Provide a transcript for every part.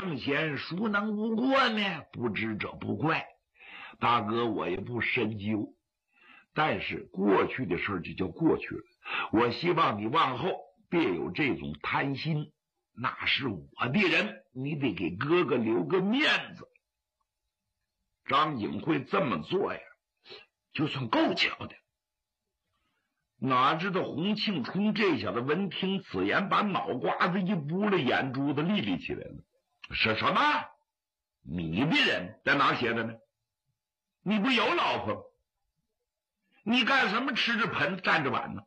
圣贤孰能无过呢？不知者不怪。大哥，我也不深究，但是过去的事就叫过去了。我希望你往后别有这种贪心，那是我的人，你得给哥哥留个面子。张景惠这么做呀，就算够巧的。哪知道洪庆春这小子闻听此言，把脑瓜子一拨了，眼珠子立立起来了。是什么？你的人在哪写的呢？你不有老婆吗？你干什么吃着盆站着碗呢？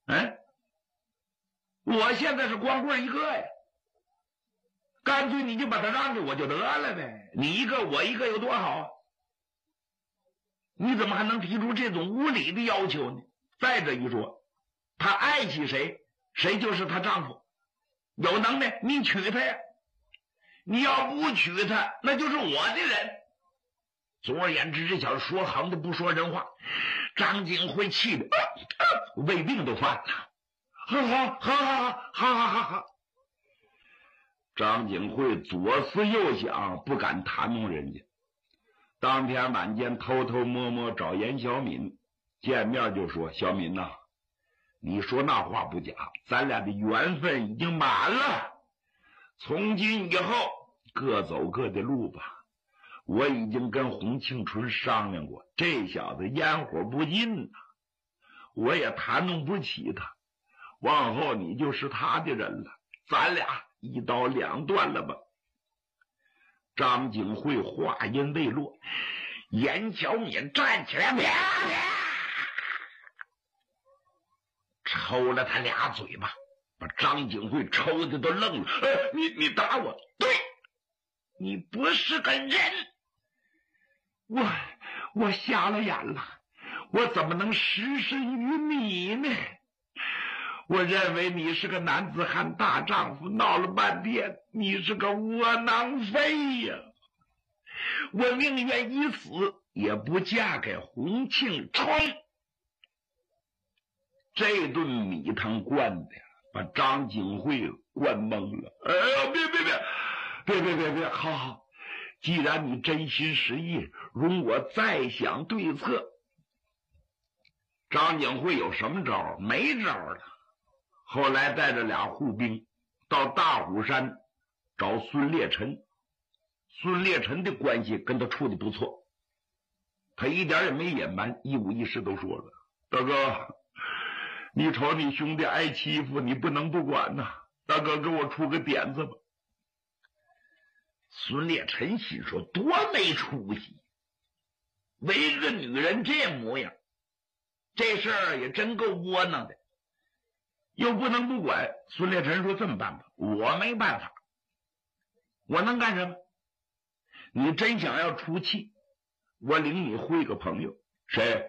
我现在是光棍一个呀，干脆你就把他让给我就得了呗，你一个我一个有多好啊？你怎么还能提出这种无理的要求呢？再者一说，他爱惜谁，谁就是他丈夫。有能耐你娶她呀，你要不娶她，那就是我的人。总而言之，这小子说横的不说人话。张景惠气的胃病都犯了。好。张景惠左思右想，不敢谈弄人家。当天晚间偷偷摸摸找严小敏，见面就说：小敏呐，你说那话不假，咱俩的缘分已经满了，从今以后各走各的路吧。我已经跟洪庆春商量过，这小子烟火不尽呐，我也谈弄不起他，往后你就是他的人了，咱俩一刀两断了吧。张景惠话音未落，严小敏站起来，抽了他俩嘴巴，把张景惠抽的都愣了。你打我？对，你不是个人。我瞎了眼了，我怎么能失身于你呢？我认为你是个男子汉大丈夫，闹了半天你是个窝囊废呀！我宁愿一死也不嫁给洪庆春。这顿米汤灌的把张景惠灌懵了。别，好，既然你真心实意，容我再想对策。张景惠有什么招？没招了。后来带着俩护兵到大虎山找孙烈臣，孙烈臣的关系跟他处的不错，他一点也没隐瞒，一五一十都说了。大哥，你瞅你兄弟挨欺负，你不能不管呐，大哥给我出个点子吧。孙烈臣心说，多没出息，为个女人这模样，这事儿也真够窝囊的，又不能不管。孙烈臣说，这么办吧，我没办法，我能干什么？你真想要出气，我领你会个朋友。谁？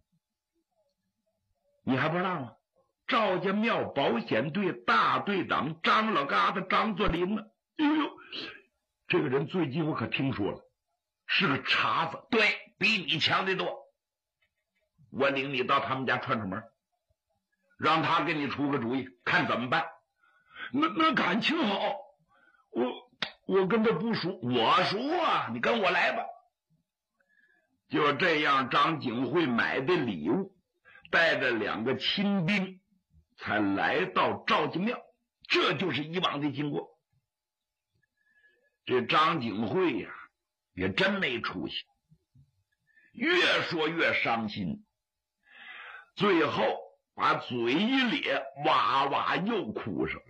你还不知道吗？赵家庙保险队大队长张老疙瘩张作霖呢。这个人最近我可听说了，是个茬子，对，比你强得多。我领你到他们家串串门，让他给你出个主意，看怎么办。那感情好，我跟他不熟。我熟啊，你跟我来吧。就这样，张景惠买的礼物，带着两个亲兵，才来到赵家庙。这就是以往的经过。这张景惠呀，也真没出息，越说越伤心，最后把嘴一咧，哇哇又哭上了。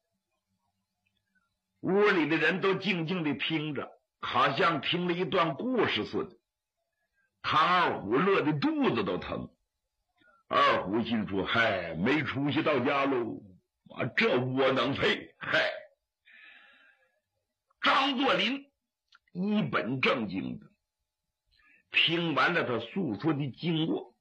屋里的人都静静地听着，好像听了一段故事似的。唐二虎乐得肚子都疼。二虎心说，嗨，没出息到家喽，这窝囊废。嗨，张作霖一本正经的听完了他诉说的经过。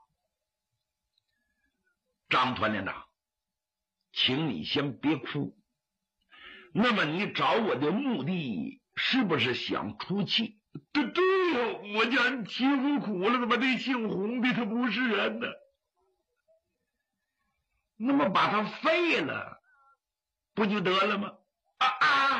张团连长，请你先别哭。那么你找我的目的是不是想出气？对呀，我家人欺负苦了，怎么这姓洪的他不是人呢？那么把他废了不就得了吗？